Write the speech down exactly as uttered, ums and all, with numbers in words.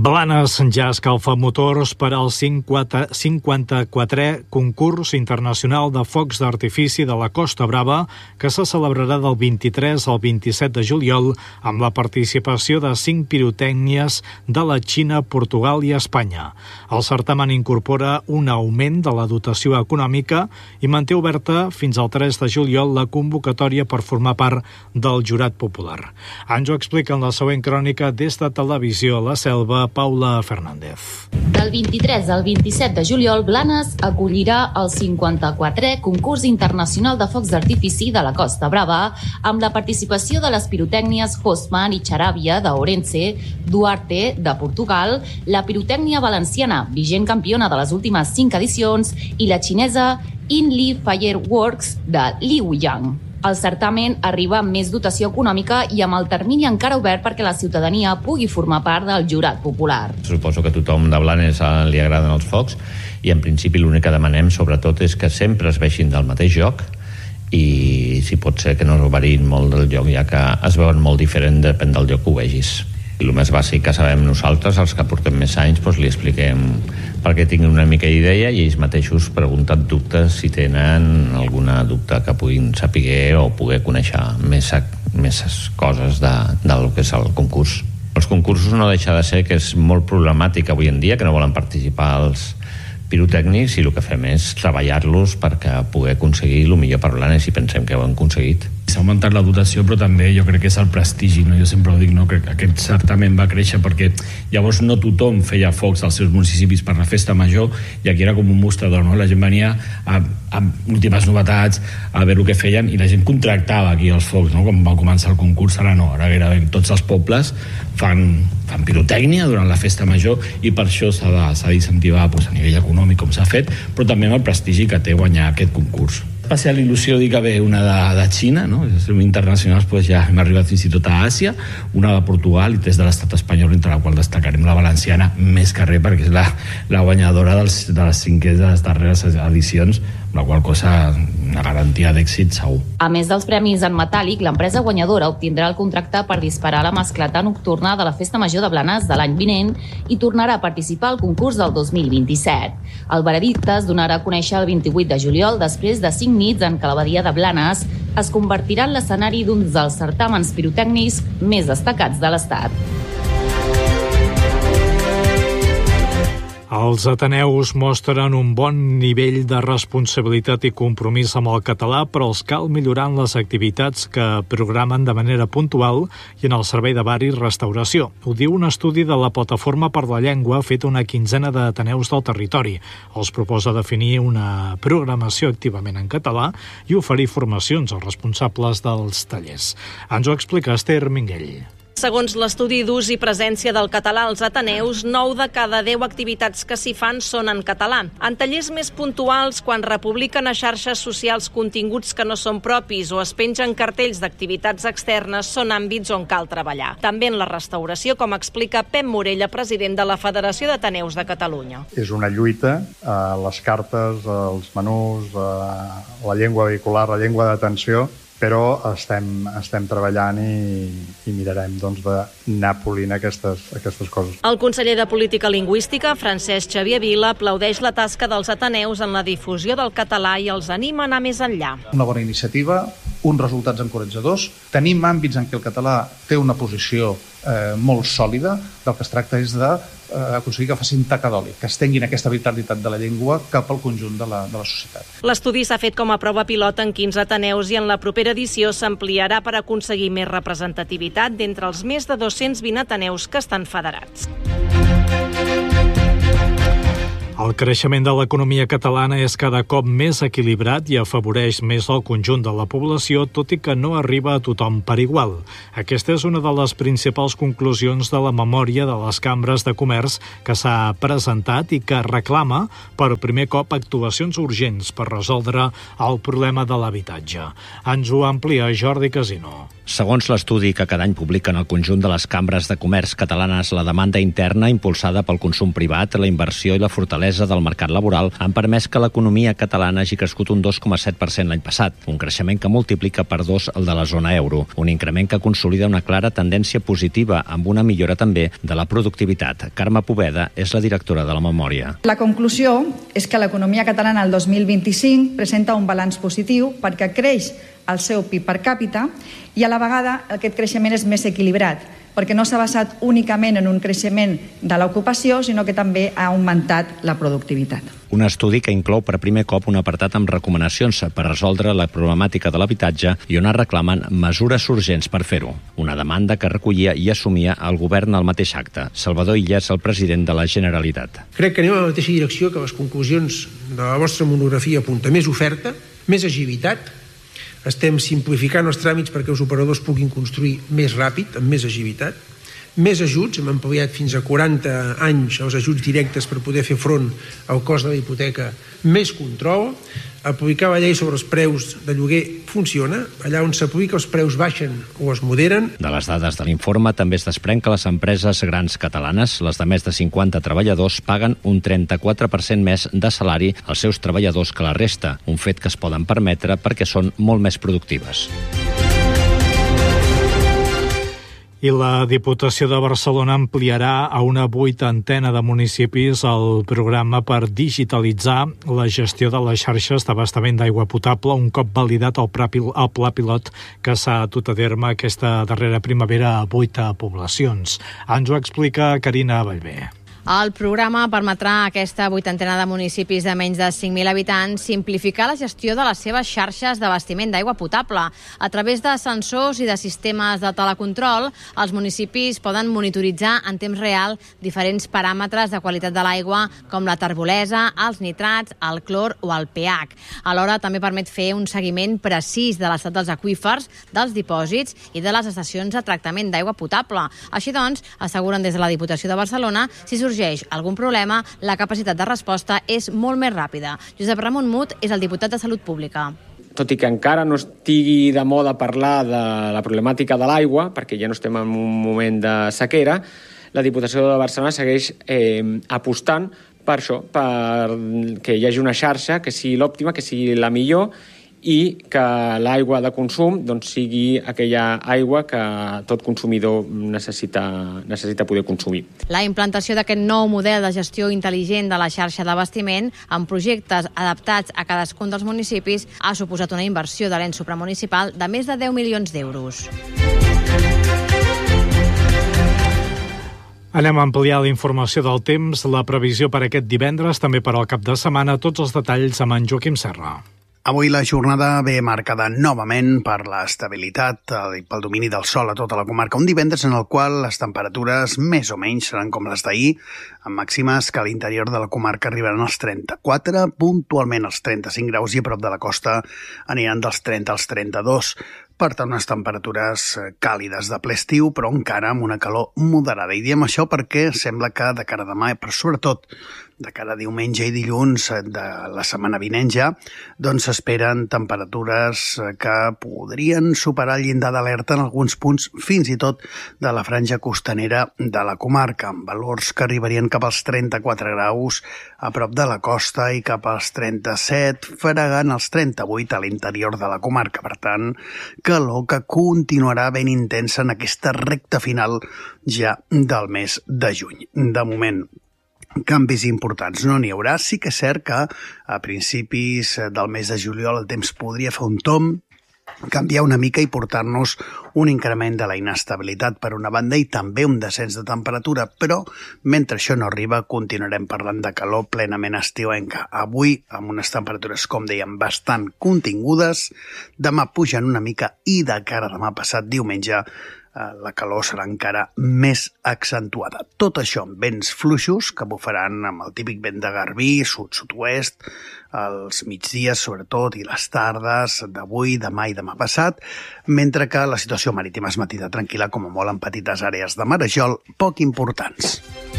Blanes ja escalfa motors per al cinquanta-quatrè concurs internacional de focs d'artifici de la Costa Brava, que se celebrarà del vint-i-tres al vint-i-set de juliol amb la participació de cinc pirotècnies de la Xina, Portugal i Espanya. El certamen incorpora un augment de la dotació econòmica i manté oberta fins al tres de juliol la convocatòria per formar part del jurat popular. Ens ho explica en la següent crònica des de Televisió La Selva, Paula Fernández. Del vint-i-tres al vint-i-set de juliol, Blanes acollirà el cinquanta-quatrè concurs internacional de focs d'artifici de la Costa Brava, amb la participació de les pirotècnies Hosman i Charavia d'Ourense, Duarte de Portugal, la pirotècnia valenciana, vigent campiona de les últimes cinc edicions, i la xinesa Inli Fireworks de Liuyang. El certamen arriba amb més dotació econòmica i amb el termini encara obert perquè la ciutadania pugui formar part del jurat popular. Suposo que a tothom de Blanes li agraden els focs i en principi l'únic que demanem sobretot és que sempre es veixin del mateix joc i si pot ser que no varien molt del joc, ja que es veuen molt diferent depèn del lloc que ho vegis. I el més bàsic que sabem nosaltres, els que portem més anys, doncs li expliquem perquè tinguin una mica d'idea i ells mateixos pregunten dubtes si tenen alguna dubte que puguin saber o poder conèixer més, més coses de, del que és el concurs. Els concursos no deixa de ser que és molt problemàtic avui en dia, que no volen participar els pirotècnics i el que fem és treballar-los perquè poder aconseguir el millor per Blanes i pensem que ho hem aconseguit. S'ha augmentat la dotació, però també jo crec que és el prestigi, no? Jo sempre ho dic, no? Que aquest certamen va créixer perquè llavors no tothom feia focs als seus municipis per la festa major i aquí era com un mostrador, no? La gent venia a, a últimes novetats, a veure el que feien i la gent contractava aquí els focs, no? Com va començar el concurs, ara no, ara gairebé tots els pobles fan, fan pirotècnia durant la festa major i per això s'ha d'incentivar doncs, a nivell econòmic com s'ha fet, però també amb el prestigi que té guanyar aquest concurs. Va ser l'il·lusió dir que ve una de, de Xina, no? Internacionals, doncs ja hem arribat fins i tot a Àsia, una de Portugal i tres de l'estat espanyol, entre la qual destacarem la valenciana més que res perquè és la, la guanyadora dels, de les cinquenes de les darreres edicions, la qual cosa una garantia d'èxit segur. A més dels premis en metàl·lic, l'empresa guanyadora obtindrà el contracte per disparar la mascleta nocturna de la Festa Major de Blanes de l'any vinent i tornarà a participar al concurs del dos mil vint-i-set. El veredicte es donarà a conèixer el vint-i-vuit de juliol després de cinc nits en què la badia de Blanes es convertirà en l'escenari d'un dels certàmens pirotècnics més destacats de l'Estat. Els ateneus mostren un bon nivell de responsabilitat i compromís amb el català, però els cal millorar en les activitats que programen de manera puntual i en el servei de bar i restauració. Ho diu un estudi de la Plataforma per la Llengua fet una quinzena d'ateneus del territori. Els proposa definir una programació activament en català i oferir formacions als responsables dels tallers. Ens ho explica Esther Minguell. Segons l'estudi d'ús i presència del català als ateneus, nou de cada deu activitats que s'hi fan són en català. En tallers més puntuals, quan republiquen a xarxes socials continguts que no són propis o es pengen cartells d'activitats externes, són àmbits on cal treballar. També en la restauració, com explica Pep Morella, president de la Federació d'Ateneus de Catalunya. És una lluita, eh, les cartes, els menús, eh, la llengua vehicular, la llengua d'atenció, però estem, estem treballant i, i mirarem doncs, d'anar polint aquestes, aquestes coses. El conseller de Política Lingüística, Francesc Xavier Vila, aplaudeix la tasca dels ateneus en la difusió del català i els anima a anar més enllà. Una bona iniciativa, uns resultats encoratjadors. Tenim àmbits en què el català té una posició eh, molt sòlida. Del que es tracta és de eh, aconseguir que facin tacadòlic, que estenguin aquesta vitalitat de la llengua cap al conjunt de la, de la societat. L'estudi s'ha fet com a prova pilot en quinze ateneus i en la propera edició s'ampliarà per aconseguir més representativitat d'entre els més de dos-cents vint ateneus que estan federats. El creixement de l'economia catalana és cada cop més equilibrat i afavoreix més el conjunt de la població, tot i que no arriba a tothom per igual. Aquesta és una de les principals conclusions de la memòria de les cambres de comerç que s'ha presentat i que reclama per primer cop actuacions urgents per resoldre el problema de l'habitatge. Ens ho amplia Jordi Casino. Segons l'estudi que cada any publiquen el conjunt de les cambres de comerç catalanes, la demanda interna impulsada pel consum privat, la inversió i la fortalesa incertesa del mercat laboral han permès que l'economia catalana hagi crescut un dos coma set per cent l'any passat, un creixement que multiplica per dos el de la zona euro, un increment que consolida una clara tendència positiva amb una millora també de la productivitat. Carme Poveda és la directora de la memòria. La conclusió és que l'economia catalana el dos mil vint-i-cinc presenta un balanç positiu perquè creix el seu P I B per càpita i a la vegada aquest creixement és més equilibrat, perquè no s'ha basat únicament en un creixement de l'ocupació, sinó que també ha augmentat la productivitat. Un estudi que inclou per primer cop un apartat amb recomanacions per resoldre la problemàtica de l'habitatge i on es reclamen mesures urgents per fer-ho. Una demanda que recollia i assumia el govern al mateix acte. Salvador Illa és el president de la Generalitat. Crec que anem a la mateixa direcció que les conclusions de la vostra monografia apunta. Més oferta, més agilitat. Estem simplificant els tràmits perquè els operadors puguin construir més ràpid, amb més agilitat. Més ajuts, hem ampliat fins a quaranta anys els ajuts directes per poder fer front al cost de la hipoteca. Més control. Aplicar la llei sobre els preus de lloguer funciona. Allà on s'aplica els preus baixen o es moderen. De les dades de l'informe també es desprèn que les empreses grans catalanes, les de més de cinquanta treballadors, paguen un trenta-quatre per cent més de salari als seus treballadors que la resta, un fet que es poden permetre perquè són molt més productives. I la Diputació de Barcelona ampliarà a una vuitantena de municipis el programa per digitalitzar la gestió de les xarxes d'abastament d'aigua potable un cop validat el pla pilot que s'ha dut a terme aquesta darrera primavera a vuit poblacions. Ens ho explica Carina Ballbé. El programa permetrà a aquesta vuitantena de municipis de menys de cinc mil habitants simplificar la gestió de les seves xarxes d'abastiment d'aigua potable. A través de sensors i de sistemes de telecontrol, els municipis poden monitoritzar en temps real diferents paràmetres de qualitat de l'aigua, com la terbolesa, els nitrats, el clor o el pH. Alhora, també permet fer un seguiment precís de l'estat dels aqüífers, dels dipòsits i de les estacions de tractament d'aigua potable. Així doncs, asseguren des de la Diputació de Barcelona, si sorgeix algun problema, la capacitat de resposta és molt més ràpida. Josep Ramon Mut és el diputat de Salut Pública. Tot i que encara no estigui de moda parlar de la problemàtica de l'aigua, perquè ja no estem en un moment de sequera, la Diputació de Barcelona segueix eh, apostant per això, per que hi hagi una xarxa que sigui l'òptima, que sigui la millor, i que l'aigua de consum doncs, sigui aquella aigua que tot consumidor necessita, necessita poder consumir. La implantació d'aquest nou model de gestió intel·ligent de la xarxa d'abastiment amb projectes adaptats a cadascun dels municipis ha suposat una inversió de l'ens supramunicipal de més de deu milions d'euros. Anem a ampliar la informació del temps, la previsió per aquest divendres, també per al cap de setmana, tots els detalls amb en Joaquim Serra. Avui la jornada ve marcada novament per l'estabilitat i pel domini del sol a tota la comarca. Un divendres en el qual les temperatures més o menys seran com les d'ahir, amb màximes que a l'interior de la comarca arribaran als trenta-quatre, puntualment als trenta-cinc graus i a prop de la costa aniran dels trenta als trenta-dos. Per tant, unes temperatures càlides de ple estiu, però encara amb una calor moderada. I diem això perquè sembla que de cara a demà, però sobretot de cara a diumenge i dilluns de la setmana vinent ja, doncs s'esperen temperatures que podrien superar el llindar d'alerta en alguns punts, fins i tot de la franja costanera de la comarca, amb valors que arribarien cap als trenta-quatre graus a prop de la costa i cap als trenta-set, fregant els trenta-vuit a l'interior de la comarca. Per tant, calor que continuarà ben intensa en aquesta recta final ja del mes de juny. De moment, canvis importants no n'hi haurà. Sí que és cert que a principis del mes de juliol el temps podria fer un tomb, canviar una mica i portar-nos un increment de la inestabilitat per una banda i també un descens de temperatura, però mentre això no arriba continuarem parlant de calor plenament estiuenca. Avui amb unes temperatures, com dèiem, bastant contingudes, demà pugen una mica i de cara a demà passat diumenge la calor serà encara més accentuada. Tot això amb vents fluixos que bufaran amb el típic vent de garbí, sud-sud-oest, els migdies sobretot i les tardes d'avui, demà i demà passat, mentre que la situació marítima es mantindrà tranquil·la com a molt en petites àrees de marejol poc importants.